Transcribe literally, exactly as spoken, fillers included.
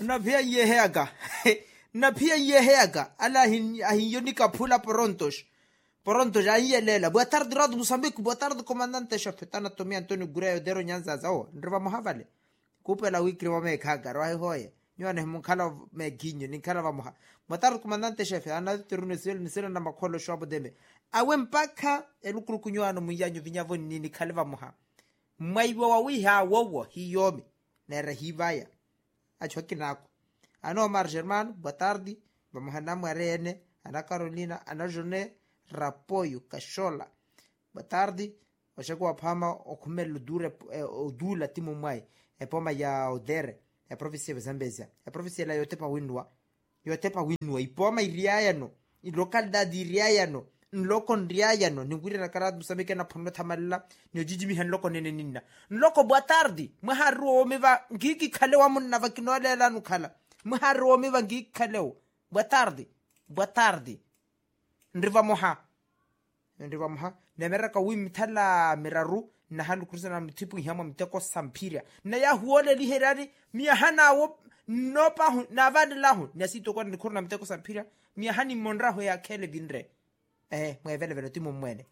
na pia yehega na pia yehega ala hin ahiyonika pula prontos prontos ayelela. Boa tarde Rádio Moçambique, boa tarde comandante chefe. Tana Tommy Antonio Gureyo dero Nyanza zao ndriva muhavale kupela wiki wa mekhaga rohi hoye nyone mukhala meginyo nikhala va muha. Boa tarde comandante chefe, ana tirunesel nisela na makholo shobo deme awe mpaka elukulukunywano muyanyo vinyavo nini khaliva muha mwaiwa wa wiha wowo hiyomi nere hivaya achoki nako ano Omar Germano. Boa tarde bamuhanamu arene ana Carolina ana Jone Rapoyo Kashola. Boa tarde osheko wapama okumelo dure odula timu mwai epoma ya odere ya province ya Zambezia ya province la yotepa winwa yotepa winwa ipoma iriayano i localidad iriayano nloko ndriayano ningwirira Rádio Moçambique na phono thamalala ni jijimi han loko nene ninna nloko. Boa tarde maharu meva ngiki khale wa munna vakinolela nukhala maharu meva ngiki khale. Boa tarde boa tarde ndriva moha ndriva moha nemeraka wimthala miraru na halu kurisana mtipu hiyama mteko sampiria na ya huole liherani miya hana wo nopa na vadi lahu nasito kwa nikurna mteko sampiria miya hani monraho ya kele binre eh mwevele vele timu mwene